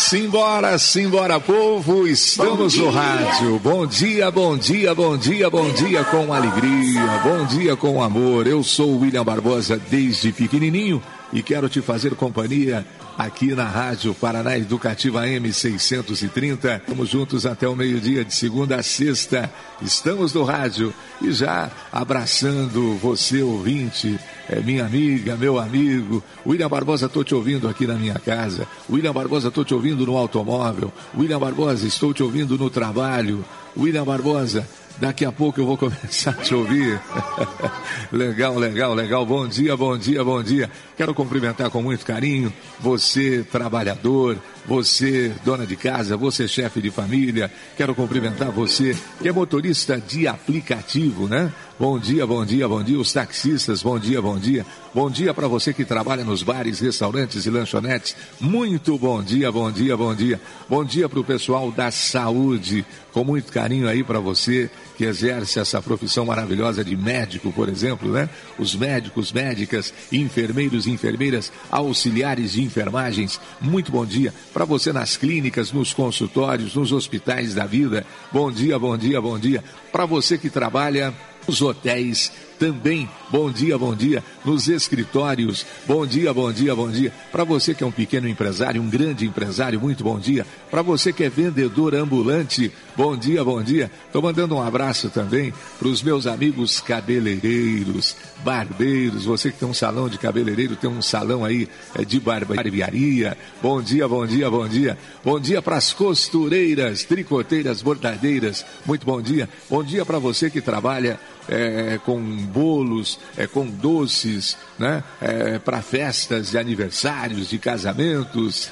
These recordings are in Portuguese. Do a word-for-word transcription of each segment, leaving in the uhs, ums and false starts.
Simbora, simbora, povo, estamos no rádio. Bom dia, bom dia, bom dia, bom dia com alegria, bom dia com amor. Eu sou o William Barbosa desde pequenininho e quero te fazer companhia aqui na Rádio Paraná Educativa M seiscentos e trinta. Estamos juntos até o meio-dia, de segunda a sexta. Estamos no rádio e já abraçando você, ouvinte, é, minha amiga, meu amigo. William Barbosa, estou te ouvindo aqui na minha casa. William Barbosa, estou te ouvindo no automóvel. William Barbosa, estou te ouvindo no trabalho. William Barbosa, daqui a pouco eu vou começar a te ouvir. Legal, legal, legal. Bom dia, bom dia, bom dia. Quero cumprimentar com muito carinho você, trabalhador, você, dona de casa, você, chefe de família. Quero cumprimentar você que é motorista de aplicativo, né? Bom dia, bom dia, bom dia. Os taxistas, bom dia, bom dia. Bom dia para você que trabalha nos bares, restaurantes e lanchonetes. Muito bom dia, bom dia, bom dia. Bom dia para o pessoal da saúde, com muito carinho aí para você que exerce essa profissão maravilhosa de médico, por exemplo, né? Os médicos, médicas, enfermeiros e enfermeiras, auxiliares de enfermagens. Muito bom dia para você nas clínicas, nos consultórios, nos hospitais da vida. Bom dia, bom dia, bom dia. Para você que trabalha nos hotéis também, bom dia, bom dia, nos escritórios, bom dia, bom dia, bom dia, para você que é um pequeno empresário, um grande empresário, muito bom dia, para você que é vendedor ambulante, bom dia, bom dia, estou mandando um abraço também para os meus amigos cabeleireiros, barbeiros, você que tem um salão de cabeleireiro, tem um salão aí de barbearia, bom dia, bom dia, bom dia, bom dia para as costureiras, tricoteiras, bordadeiras, muito bom dia, bom dia para você que trabalha É, com bolos, é, com doces, né? É, para festas de aniversários, de casamentos,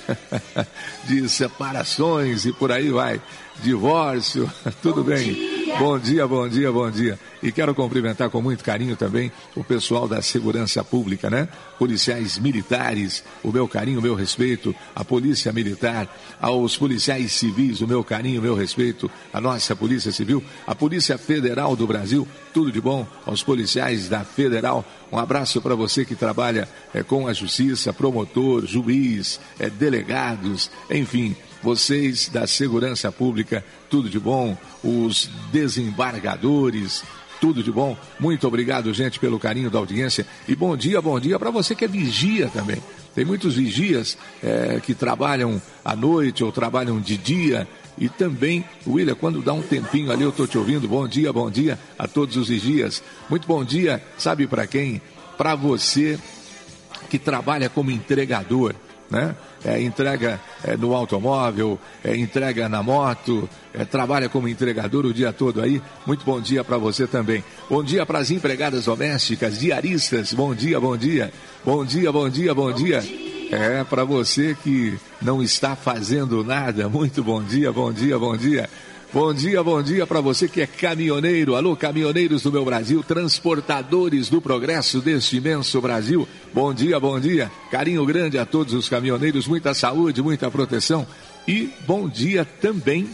de separações e por aí vai, divórcio, tudo bom bem? Dia. Bom dia, bom dia, bom dia. E quero cumprimentar com muito carinho também o pessoal da segurança pública, né? Policiais militares, o meu carinho, o meu respeito, a polícia militar, aos policiais civis, o meu carinho, o meu respeito, a nossa polícia civil, a Polícia Federal do Brasil, tudo de bom, aos policiais da Federal, um abraço para você que trabalha é, com a justiça, promotor, juiz, é, delegados, enfim, vocês da segurança pública, tudo de bom, os desembargadores, tudo de bom, muito obrigado, gente, pelo carinho da audiência e bom dia, bom dia para você que é vigia também. Tem muitos vigias é, que trabalham à noite ou trabalham de dia e também, William, quando dá um tempinho ali eu estou te ouvindo, bom dia, bom dia a todos os vigias, muito bom dia, sabe para quem? Para você que trabalha como entregador, né? É, entrega é, no automóvel, é, entrega na moto, é, trabalha como entregador o dia todo aí, muito bom dia para você também. Bom dia para as empregadas domésticas, diaristas, bom dia, bom dia, bom dia, bom dia, bom dia. É, para você que não está fazendo nada, muito bom dia, bom dia, bom dia. Bom dia, bom dia para você que é caminhoneiro. Alô, caminhoneiros do meu Brasil, transportadores do progresso deste imenso Brasil. Bom dia, bom dia. Carinho grande a todos os caminhoneiros, muita saúde, muita proteção. E bom dia também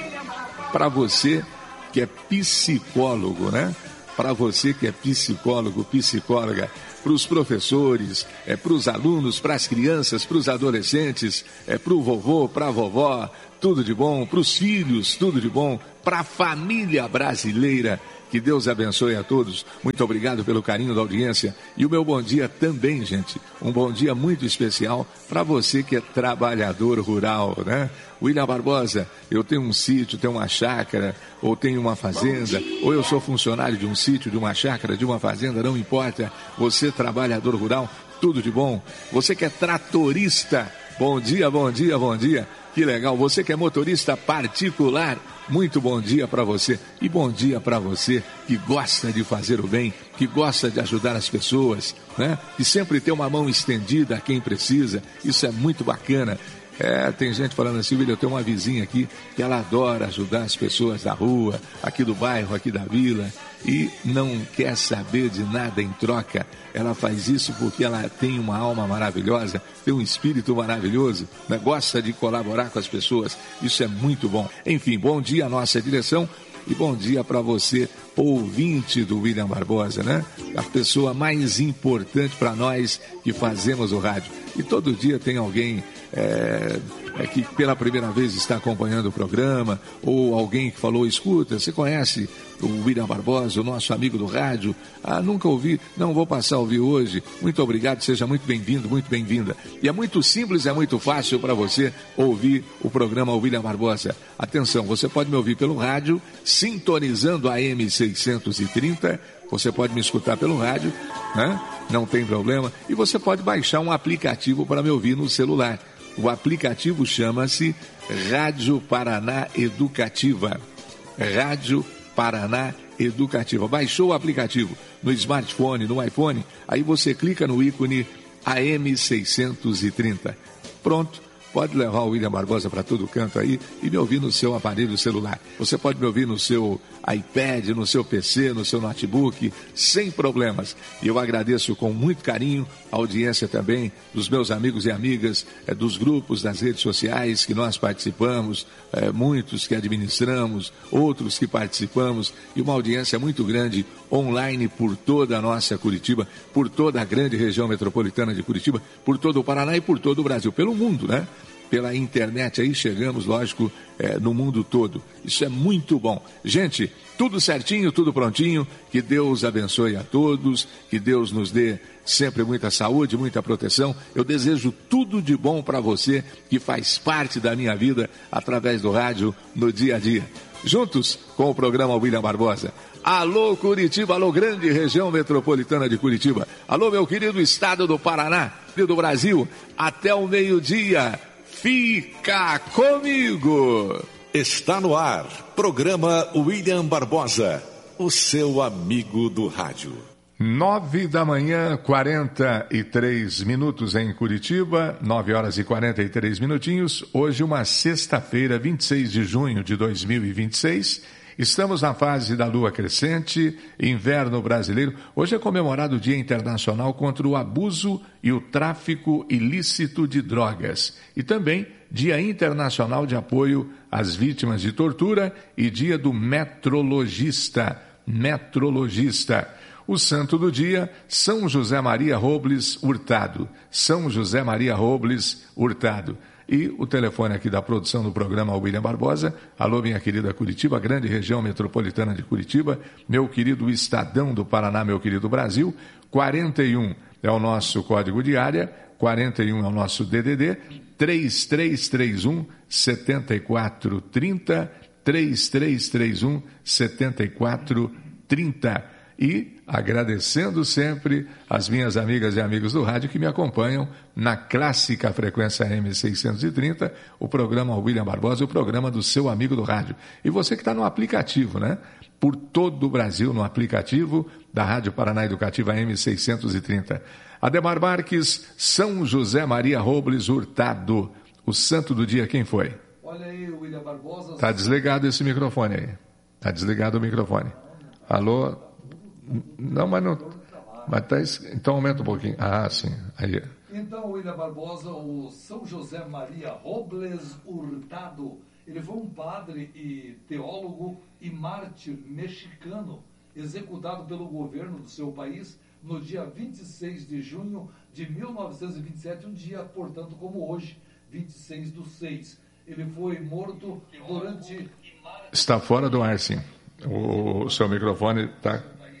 para você que é psicólogo, né? Para você que é psicólogo, psicóloga, para os professores, é, para os alunos, para as crianças, para os adolescentes, é, para o vovô, para a vovó, tudo de bom, para os filhos, tudo de bom, para a família brasileira, que Deus abençoe a todos, muito obrigado pelo carinho da audiência, e o meu bom dia também, gente, um bom dia muito especial para você que é trabalhador rural, né? William Barbosa, eu tenho um sítio, tenho uma chácara, ou tenho uma fazenda, ou eu sou funcionário de um sítio, de uma chácara, de uma fazenda, não importa, você trabalhador rural, tudo de bom, você que é tratorista, bom dia, bom dia, bom dia, que legal, você que é motorista particular, muito bom dia para você e bom dia para você que gosta de fazer o bem, que gosta de ajudar as pessoas, né? Que sempre tem uma mão estendida a quem precisa, isso é muito bacana. É, tem gente falando assim, William, eu tenho uma vizinha aqui que ela adora ajudar as pessoas da rua, aqui do bairro, aqui da vila, e não quer saber de nada em troca. Ela faz isso porque ela tem uma alma maravilhosa, tem um espírito maravilhoso, né? Gosta de colaborar com as pessoas, isso é muito bom. Enfim, bom dia à nossa direção e bom dia para você, ouvinte do William Barbosa, né? A pessoa mais importante para nós que fazemos o rádio. E todo dia tem alguém é, é, que pela primeira vez está acompanhando o programa, ou alguém que falou, escuta, você conhece o William Barbosa, o nosso amigo do rádio? Ah, nunca ouvi, não vou passar a ouvir hoje. Muito obrigado, seja muito bem-vindo, muito bem-vinda. E é muito simples, é muito fácil para você ouvir o programa William Barbosa. Atenção, você pode me ouvir pelo rádio, sintonizando a M seiscentos e trinta, você pode me escutar pelo rádio, né? Não tem problema. E você pode baixar um aplicativo para me ouvir no celular. O aplicativo chama-se Rádio Paraná Educativa. Rádio Paraná Educativa. Baixou o aplicativo no smartphone, no iPhone, aí você clica no ícone A M seiscentos e trinta. Pronto. Pode levar o William Barbosa para todo canto aí e me ouvir no seu aparelho celular. Você pode me ouvir no seu iPad, no seu P C, no seu notebook, sem problemas. E eu agradeço com muito carinho a audiência também dos meus amigos e amigas, é, dos grupos das redes sociais que nós participamos, é, muitos que administramos, outros que participamos, e uma audiência muito grande online por toda a nossa Curitiba, por toda a grande região metropolitana de Curitiba, por todo o Paraná e por todo o Brasil, pelo mundo, né? Pela internet aí chegamos, lógico, é, no mundo todo. Isso é muito bom. Gente, tudo certinho, tudo prontinho. Que Deus abençoe a todos, que Deus nos dê sempre muita saúde, muita proteção. Eu desejo tudo de bom para você que faz parte da minha vida através do rádio no dia a dia. Juntos com o programa William Barbosa. Alô Curitiba, alô grande região metropolitana de Curitiba. Alô meu querido estado do Paraná, do Brasil. Até o meio-dia. Fica comigo! Está no ar, programa William Barbosa, o seu amigo do rádio. Nove da manhã, quarenta e três minutos em Curitiba, nove horas e quarenta e três minutinhos. Hoje uma sexta-feira, vinte e seis de junho de dois mil e vinte e seis. Estamos na fase da lua crescente, inverno brasileiro. Hoje é comemorado o Dia Internacional contra o Abuso e o Tráfico Ilícito de Drogas. E também Dia Internacional de Apoio às Vítimas de Tortura e Dia do Metrologista. Metrologista. O santo do dia, São José Maria Robles Hurtado. São José Maria Robles Hurtado. E o telefone aqui da produção do programa William Barbosa. Alô, minha querida Curitiba, grande região metropolitana de Curitiba, meu querido Estadão do Paraná, meu querido Brasil. quarenta e um é o nosso código de área, quarenta e um é o nosso D D D, três três três um, sete quatro três zero, três três três um, sete quatro três zero. E agradecendo sempre as minhas amigas e amigos do rádio que me acompanham na clássica frequência M seiscentos e trinta, o programa William Barbosa, o programa do seu amigo do rádio. E você que está no aplicativo, né? Por todo o Brasil, no aplicativo da Rádio Paraná Educativa M seiscentos e trinta. Ademar Marques, São José Maria Robles Hurtado. O santo do dia, quem foi? Olha aí, William Barbosa. Está desligado esse microfone aí. Está desligado o microfone. Alô? Não, mas não. Mas tá, então aumenta um pouquinho. Ah, sim. Aí. Então, William Barbosa, o São José Maria Robles Hurtado, ele foi um padre e teólogo e mártir mexicano, executado pelo governo do seu país no dia vinte e seis de junho de mil novecentos e vinte e sete, um dia, portanto, como hoje, vinte e seis do seis. Ele foi morto durante... Está fora do ar, sim. O seu microfone está...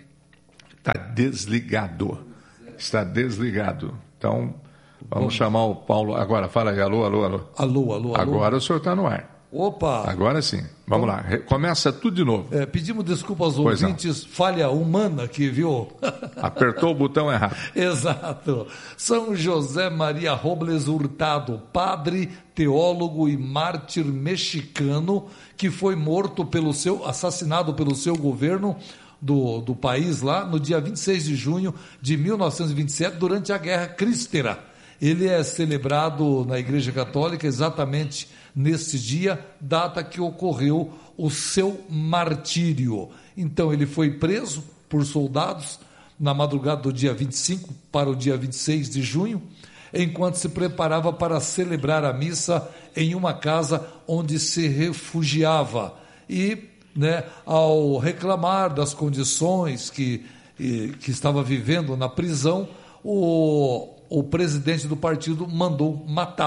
Está desligado. Está desligado. Então, vamos Bom. chamar o Paulo. Agora, fala aí. Alô, alô, alô. Alô, alô, alô. Agora o senhor está no ar. Opa! Agora sim. Vamos Bom. lá. Começa tudo de novo. É, pedimos desculpa aos pois ouvintes. Não. Falha humana aqui, viu? Apertou o botão errado. Exato. São José Maria Robles Hurtado, padre, teólogo e mártir mexicano, que foi morto pelo seu, assassinado pelo seu governo Do, do país lá, no dia vinte e seis de junho de mil novecentos e vinte e sete, durante a Guerra Cristera. Ele é celebrado na Igreja Católica exatamente nesse dia, data que ocorreu o seu martírio. Então ele foi preso por soldados na madrugada do dia vinte e cinco para o dia vinte e seis de junho, enquanto se preparava para celebrar a missa em uma casa onde se refugiava. E Né, ao reclamar das condições que, que estava vivendo na prisão, o, o presidente do partido mandou matá-lo.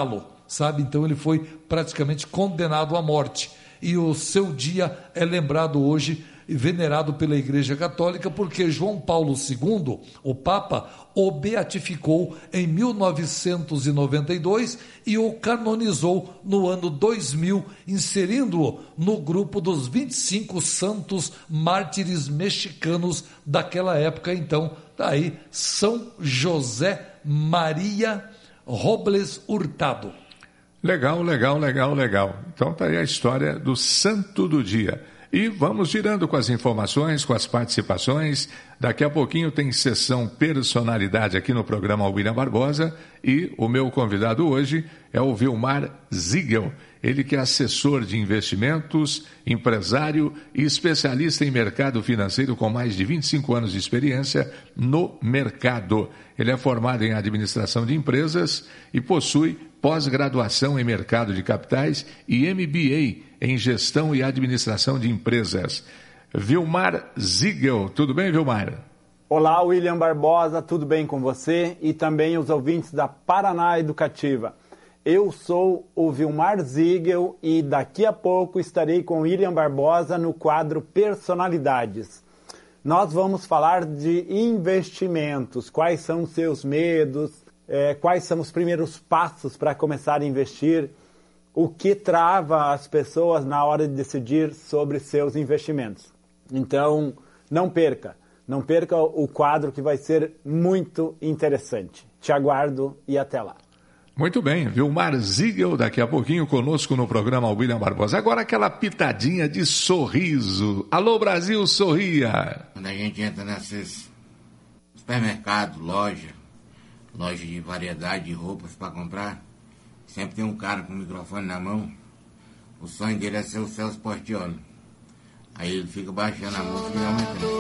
sabe? Então ele foi praticamente condenado à morte. E o seu dia é lembrado hoje e venerado pela Igreja Católica, porque João Paulo segundo, o Papa, o beatificou em mil novecentos e noventa e dois e o canonizou no ano dois mil, inserindo-o no grupo dos vinte e cinco santos mártires mexicanos daquela época. Então, daí, São José Maria Robles Hurtado. Legal, legal, legal, legal. Então tá aí a história do santo do dia. E vamos girando com as informações, com as participações. Daqui a pouquinho tem sessão personalidade aqui no programa William Barbosa. E o meu convidado hoje é o Vilmar Ziegel. Ele que é assessor de investimentos, empresário e especialista em mercado financeiro com mais de vinte e cinco anos de experiência no mercado. Ele é formado em administração de empresas e possui pós-graduação em mercado de capitais e M B A em gestão e administração de empresas. Vilmar Ziegel, tudo bem, Vilmar? Olá, William Barbosa, tudo bem com você e também os ouvintes da Paraná Educativa. Eu sou o Vilmar Ziegel e daqui a pouco estarei com William Barbosa no quadro Personalidades. Nós vamos falar de investimentos, quais são os seus medos, é, quais são os primeiros passos para começar a investir, o que trava as pessoas na hora de decidir sobre seus investimentos. Então, não perca, não perca o quadro que vai ser muito interessante. Te aguardo e até lá. Muito bem, Vilmar Ziegel daqui a pouquinho conosco no programa William Barbosa. Agora aquela pitadinha de sorriso. Alô Brasil, sorria! Quando a gente entra nesses supermercados, loja, loja de variedade de roupas para comprar, sempre tem um cara com o microfone na mão. O sonho dele é ser o Celso Portiolli. Aí ele fica baixando a música e aumentando.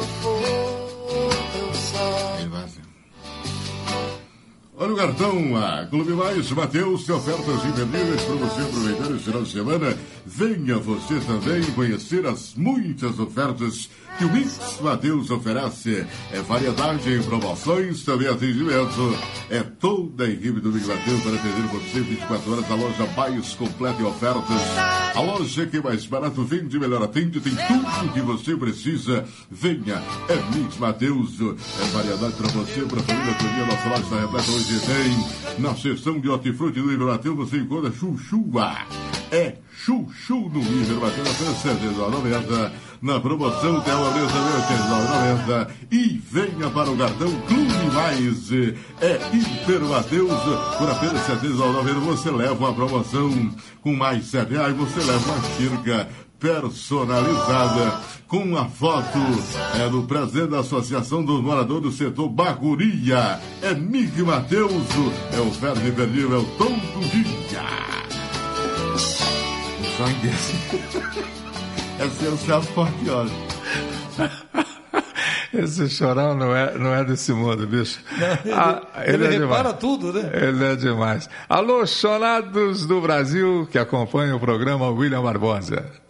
Ele vai assim. Olha o cartão, a Clube Mais Mateus tem ofertas imperdíveis para você aproveitar esse final de semana. Venha você também conhecer as muitas ofertas que o Mix Mateus oferece. É variedade em promoções, também atendimento. É toda a equipe do Mix Mateus para atender você vinte e quatro horas, a loja mais completa em ofertas. A loja que mais barato vende, melhor atende, tem tudo o que você precisa. Venha, é Mix Mateus. É variedade para você, para a família toda. Nossa loja está repleta hoje. Tem na seção de hortifruti do Iber Mateus você encontra chuchua. É chuchu no Iber Mateus, apenas sete reais e noventa centavos. Na promoção tem uma mesa oitenta e nove reais e noventa centavos. E venha para o cartão Clube Mais. É Iber Mateus, por apenas sete reais e noventa centavos você leva uma promoção com mais sete reais, você leva uma xícara personalizada com a foto é, do presidente da Associação dos Moradores do Setor Baguria. É Mig Mateus, é o verde imperdível, é o tom do dia. O sonho desse é ser o Celso Portiolli. Esse chorão não é, não é desse mundo, bicho. Não, ele ah, ele, ele é repara demais. tudo, né? Ele é demais. Alô, chorados do Brasil que acompanham o programa William Barbosa.